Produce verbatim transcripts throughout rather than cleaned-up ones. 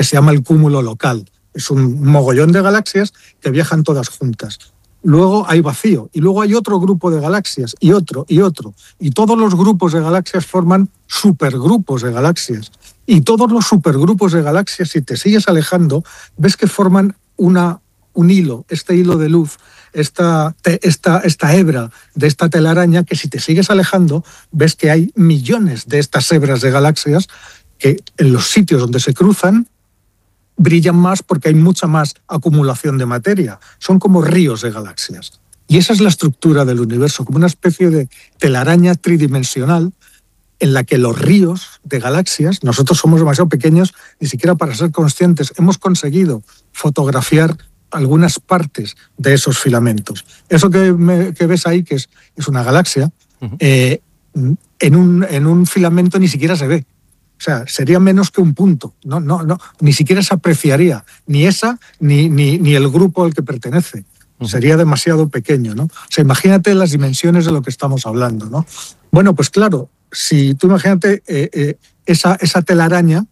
se llama el cúmulo local. Es un mogollón de galaxias que viajan todas juntas. Luego hay vacío, y luego hay otro grupo de galaxias, y otro, y otro. Y todos los grupos de galaxias forman supergrupos de galaxias. Y todos los supergrupos de galaxias, si te sigues alejando, ves que forman una, un hilo, este hilo de luz, esta, esta, esta hebra de esta telaraña, que si te sigues alejando, ves que hay millones de estas hebras de galaxias que en los sitios donde se cruzan brillan más porque hay mucha más acumulación de materia. Son como ríos de galaxias. Y esa es la estructura del universo, como una especie de telaraña tridimensional en la que los ríos de galaxias, nosotros somos demasiado pequeños ni siquiera para ser conscientes, hemos conseguido fotografiar algunas partes de esos filamentos. Eso que, me, que ves ahí, que es, es una galaxia, uh-huh. eh, en, un, en un filamento ni siquiera se ve. O sea, sería menos que un punto. No, no, no, ni siquiera se apreciaría ni esa ni, ni, ni el grupo al que pertenece. Uh-huh. Sería demasiado pequeño, ¿no? O sea, imagínate las dimensiones de lo que estamos hablando, ¿no? Bueno, pues claro, si tú imagínate eh, eh, esa, esa telaraña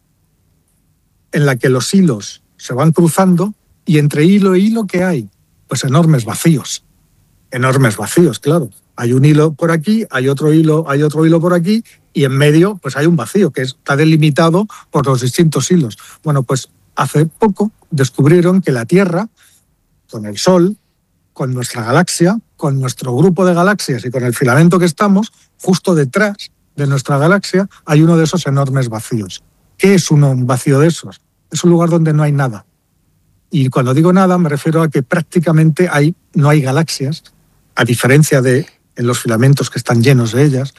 en la que los hilos se van cruzando y entre hilo e hilo, ¿qué hay? Pues enormes vacíos. Enormes vacíos, claro. Hay un hilo por aquí, hay otro hilo, hay otro hilo por aquí, y en medio pues hay un vacío que está delimitado por los distintos hilos. Bueno, pues hace poco descubrieron que la Tierra, con el Sol, con nuestra galaxia, con nuestro grupo de galaxias y con el filamento que estamos, justo detrás de nuestra galaxia hay uno de esos enormes vacíos. ¿Qué es uno, un vacío de esos? Es un lugar donde no hay nada. Y cuando digo nada me refiero a que prácticamente hay, no hay galaxias, a diferencia de en los filamentos que están llenos de ellas.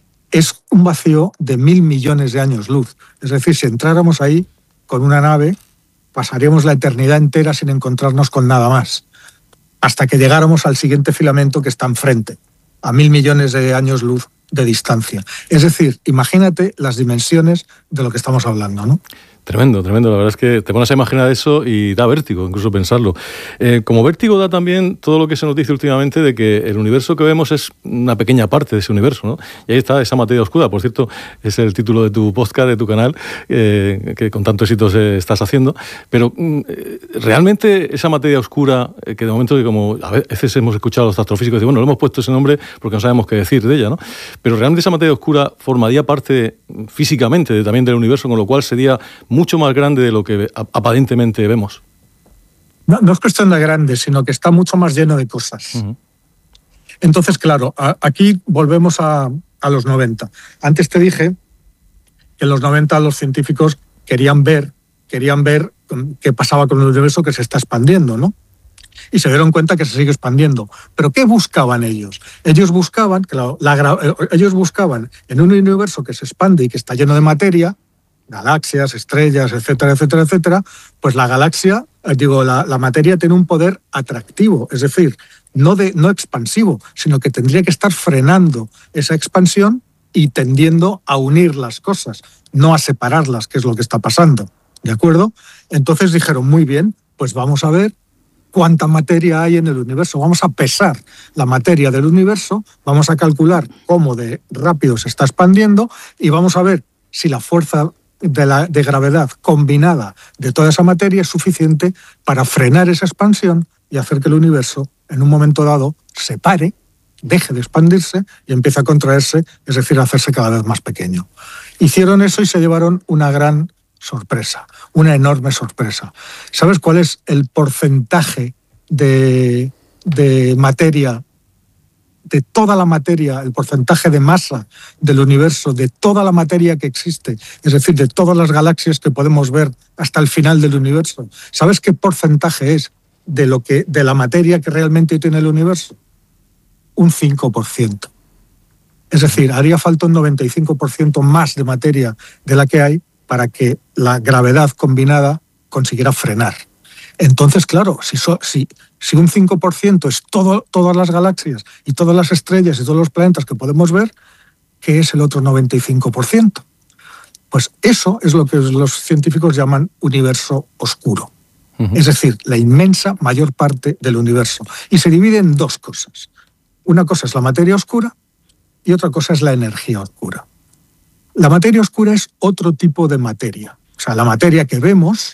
Es un vacío de mil millones de años luz. Es decir, si entráramos ahí con una nave, pasaríamos la eternidad entera sin encontrarnos con nada más, hasta que llegáramos al siguiente filamento que está enfrente, a mil millones de años luz de distancia. Es decir, imagínate las dimensiones de lo que estamos hablando, ¿no? Tremendo, tremendo. La verdad es que te pones a imaginar eso y da vértigo, incluso pensarlo. Eh, como vértigo da también todo lo que se nos dice últimamente de que el universo que vemos es una pequeña parte de ese universo, ¿no? Y ahí está esa materia oscura. Por cierto, es el título de tu podcast, de tu canal, eh, que con tanto éxito se estás haciendo. Pero eh, realmente esa materia oscura, eh, que de momento, como a veces hemos escuchado a los astrofísicos decir, bueno, le hemos puesto ese nombre porque no sabemos qué decir de ella, ¿no? Pero realmente esa materia oscura formaría parte físicamente de, también del universo, con lo cual sería mucho más grande de lo que aparentemente vemos. No, no es cuestión de grande, sino que está mucho más lleno de cosas. Uh-huh. Entonces, claro, a, aquí volvemos a, a los noventa. Antes te dije que en los noventa los científicos querían ver, querían ver qué pasaba con el universo que se está expandiendo, ¿no? Y se dieron cuenta que se sigue expandiendo. ¿Pero qué buscaban ellos? Ellos buscaban, claro, la, ellos buscaban en un universo que se expande y que está lleno de materia, galaxias, estrellas, etcétera, etcétera, etcétera, pues la galaxia, digo, la, la materia tiene un poder atractivo, es decir, no, de, no expansivo, sino que tendría que estar frenando esa expansión y tendiendo a unir las cosas, no a separarlas, que es lo que está pasando, ¿de acuerdo? Entonces dijeron, muy bien, pues vamos a ver cuánta materia hay en el universo, vamos a pesar la materia del universo, vamos a calcular cómo de rápido se está expandiendo y vamos a ver si la fuerza De, la, de gravedad combinada de toda esa materia es suficiente para frenar esa expansión y hacer que el universo, en un momento dado, se pare, deje de expandirse y empiece a contraerse, es decir, a hacerse cada vez más pequeño. Hicieron eso y se llevaron una gran sorpresa, una enorme sorpresa. ¿Sabes cuál es el porcentaje de, de materia, de toda la materia, el porcentaje de masa del universo, de toda la materia que existe, es decir, de todas las galaxias que podemos ver hasta el final del universo? ¿Sabes qué porcentaje es de, lo que, de la materia que realmente tiene el universo? Un cinco por ciento. Es decir, haría falta un noventa y cinco por ciento más de materia de la que hay para que la gravedad combinada consiguiera frenar. Entonces, claro, si, so, si, si un cinco por ciento es todo, todas las galaxias y todas las estrellas y todos los planetas que podemos ver, ¿qué es el otro noventa y cinco por ciento? Pues eso es lo que los científicos llaman universo oscuro. Uh-huh. Es decir, la inmensa mayor parte del universo. Y se divide en dos cosas. Una cosa es la materia oscura y otra cosa es la energía oscura. La materia oscura es otro tipo de materia. O sea, la materia que vemos